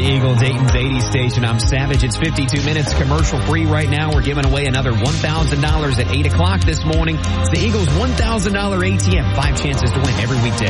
Eagle, Dayton's 80 station. I'm Savage. It's 52 minutes commercial free right now. We're giving away another $1,000 at 8 o'clock this morning. It's the Eagles' $1,000 ATM. 5 chances to win every weekday.